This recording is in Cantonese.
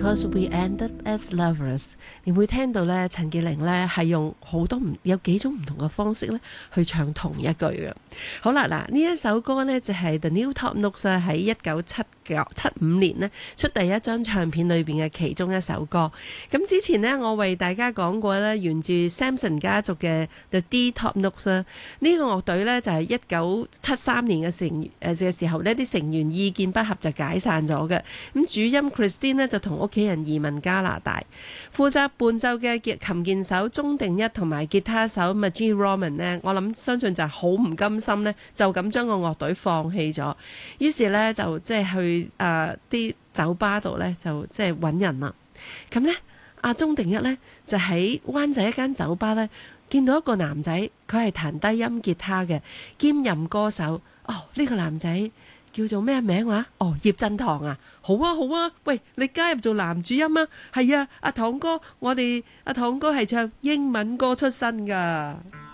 Because we ended as lovers， 你會聽到咧陳潔靈咧係用好多有幾種唔同嘅方式咧去唱同一句嘅。好啦，嗱呢一首歌呢，就係 The New Top Notes 喺1975年呢出第一張唱片裏邊嘅其中一首歌。咁之前呢，我為大家講過咧，源自 Samson 家族嘅 The D Top Notes 呢個樂隊呢，就係1973年嘅時候呢啲成員意見不合就解散咗嘅。咁主音 Christine 呢，就同屋企人移民加拿大，負責伴奏嘅琴鍵手鐘定一同埋吉他手 Maggie Roman 呢，我諗相信就係好唔甘心呢，就咁將個樂隊放棄咗，於是呢，就即係去啲酒吧度呢，就即係揾人啦。咁呢，阿鐘定一呢，就喺灣仔一間酒吧呢，見到一個男仔，佢係彈低音吉他嘅，兼任歌手。哦，呢個男仔叫做咩名話？哦，葉振棠啊，好啊好啊，喂，你加入做男主音啊？係啊，阿棠哥，我哋阿棠哥係唱英文歌出身㗎。